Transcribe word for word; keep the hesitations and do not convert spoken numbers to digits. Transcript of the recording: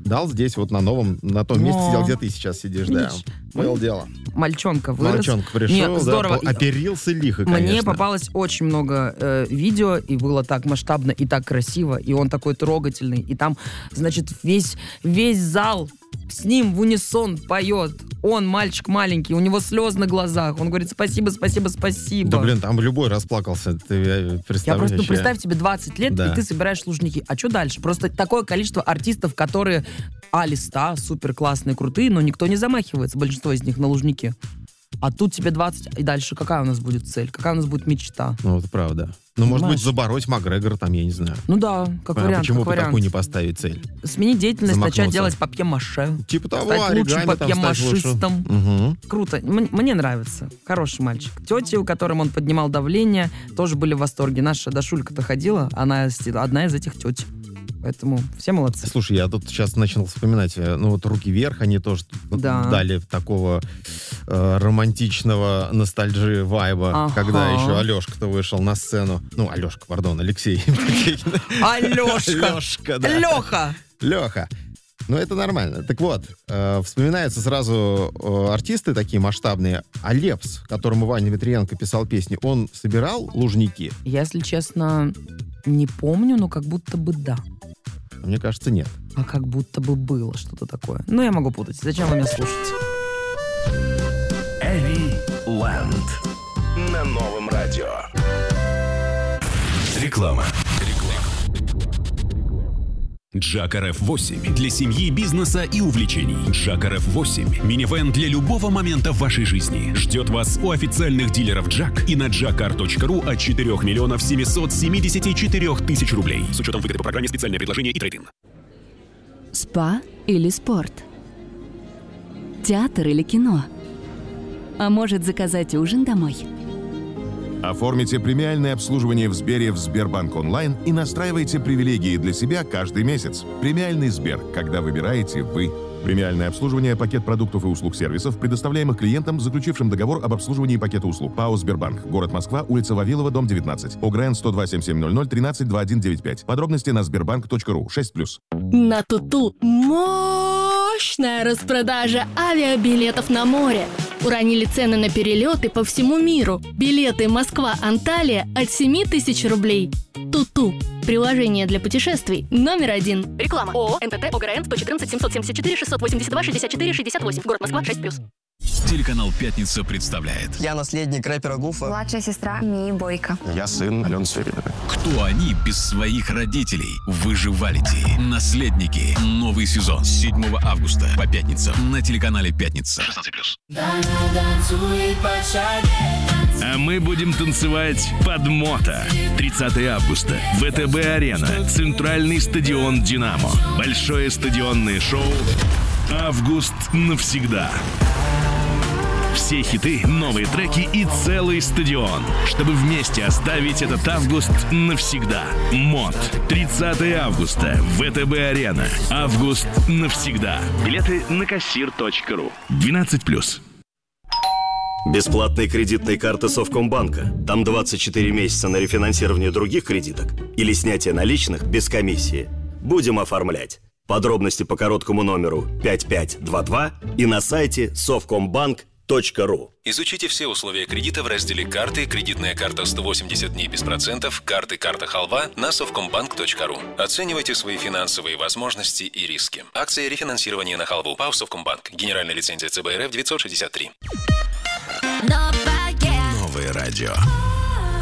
дал здесь вот на новом, на том месте сидел, где ты сейчас сидишь, да. Было дело. Мальчонка вырос. Мальчонка пришел, Мне здорово. Да, оперился лихо, конечно. Мне попалось очень много э, видео, и было так масштабно, и так красиво, и он такой трогательный, и там, значит, весь, весь зал с ним в унисон поет. Он мальчик маленький, у него слез на глазах. Он говорит: спасибо, спасибо, спасибо. Да, блин, там любой расплакался. Ты представляешь? Я просто, ну, представь тебе двадцать лет, да. и ты собираешь Лужники. А что дальше? Просто такое количество артистов, которые а-листа, супер классные, крутые, но никто не замахивается, большинство из них, на Лужники. А тут тебе двадцать, и дальше какая у нас будет цель? Какая у нас будет мечта? Ну, это правда. Ну, может быть, забороть Макгрегора там, я не знаю. Ну да, как а вариант. Почему как бы вариант. такую не поставить цель? Сменить деятельность, Замахнуться. начать делать папье-маше. Типа того, стать лучшим оригами там, стать лучше. папье-машистом. Угу. Круто. М- мне нравится. Хороший мальчик. Тети, у которым он поднимал давление, тоже были в восторге. Наша Дашулька-то ходила, она одна из этих теть. Поэтому все молодцы. Слушай, я тут сейчас начал вспоминать, ну вот «Руки вверх», они тоже Да. дали такого э, романтичного ностальджи вайба, Ага. когда еще Алешка-то вышел на сцену. Ну, Алешка, пардон, Алексей. Алешка! Алешка, да. Леха! Леха. Ну, это нормально. Так вот, э, вспоминаются сразу э, артисты такие масштабные. А Лепс, которому Ваня Дмитриенко писал песни, он собирал Лужники? Я, если честно, не помню, но как будто бы да. Мне кажется, нет. А как будто бы было что-то такое. Ну, я могу путать. Зачем вы меня слушаете? Эви Лэнд на новом радио. Реклама. Джак эр эф восемь для семьи, бизнеса и увлечений. Джак эр эф восемь – минивэн для любого момента в вашей жизни. Ждет вас у официальных дилеров Джак и на джакар точка ру от четырех миллионов семьсот семьдесят четыре тысячи рублей. С учетом выгоды по программе «Специальное предложение» и трейд-ин. Спа или спорт? Театр или кино? А может, заказать ужин домой? Оформите премиальное обслуживание в Сбере в Сбербанк онлайн и настраивайте привилегии для себя каждый месяц. Премиальный Сбер, когда выбираете вы. Премиальное обслуживание, пакет продуктов и услуг сервисов, предоставляемых клиентам, заключившим договор об обслуживании пакета услуг. ПАО «Сбербанк». Город Москва, улица Вавилова, дом девятнадцать. ОГРН сто два семь семь ноль ноль тринадцать двадцать один девяносто пять. Подробности на сбербанк точка ру. шесть плюс. На Туту мощная распродажа авиабилетов на море. Уронили цены на перелеты по всему миру. Билеты Москва-Анталия от семь тысяч рублей. Туту. Приложение для путешествий номер один. Реклама. ООО эн тэ тэ ОГРН сто четырнадцать семьсот семьдесят четыре шестьсот восемьдесят два шестьдесят четыре шестьдесят восемь. Город Москва, шесть плюс. Телеканал «Пятница» представляет. Я наследник рэпера Гуфа. Младшая сестра Мии Бойко. Я сын Алены Сверидовой. Кто они без своих родителей? Выживалити. Наследники. Новый сезон с седьмого августа по пятницам на телеканале «Пятница». шестнадцать плюс. А мы будем танцевать под мото. тридцатого августа. вэ тэ бэ-арена. Центральный стадион «Динамо». Большое стадионное шоу «Август навсегда». Все хиты, новые треки и целый стадион, чтобы вместе оставить этот август навсегда. МОТ. тридцатого августа. вэ тэ бэ-арена. Август навсегда. Билеты на кассир точка ру. двенадцать плюс. Бесплатные кредитные карты Совкомбанка. Там двадцать четыре месяца на рефинансирование других кредиток или снятие наличных без комиссии. Будем оформлять. Подробности по короткому номеру пять пять два два и на сайте совкомбанк точка ру. Изучите все условия кредита в разделе «Карты», кредитная карта сто восемьдесят дней без процентов, карты «Карта Халва» на совкомбанк точка ру. Оценивайте свои финансовые возможности и риски. Акция рефинансирования на халву. ПАО «Совкомбанк». Генеральная лицензия ЦБ РФ девятьсот шестьдесят три. Новое радио.